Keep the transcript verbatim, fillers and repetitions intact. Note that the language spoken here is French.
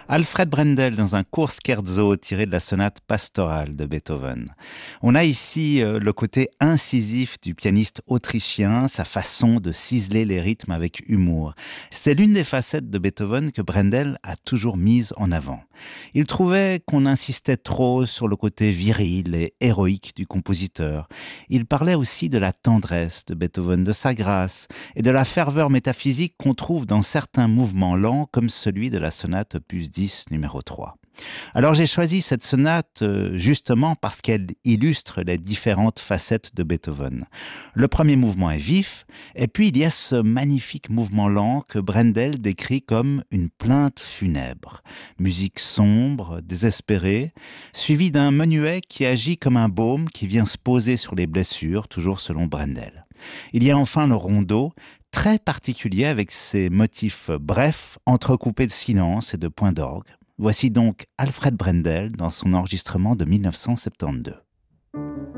Alfred Brendel dans un court scherzo tiré de la sonate pastorale de Beethoven. On a ici euh, le côté incisif du pianiste autrichien, sa façon de ciseler les rythmes avec humour. C'est l'une des facettes de Beethoven que Brendel a toujours mise en avant. Il trouvait qu'on insistait trop sur le côté viril et héroïque du compositeur. Il parlait aussi de la tendresse de Beethoven, de sa grâce et de la ferveur métaphysique qu'on trouve dans certains mouvements lents comme celui de la sonate opus dix numéro trois. Alors j'ai choisi cette sonate euh, justement parce qu'elle illustre les différentes facettes de Beethoven. Le premier mouvement est vif, et puis il y a ce magnifique mouvement lent que Brendel décrit comme une plainte funèbre. Musique sombre, désespérée, suivie d'un menuet qui agit comme un baume qui vient se poser sur les blessures, toujours selon Brendel. Il y a enfin le rondo, très particulier avec ses motifs brefs, entrecoupés de silence et de points d'orgue. Voici donc Alfred Brendel dans son enregistrement de mille neuf cent soixante-douze.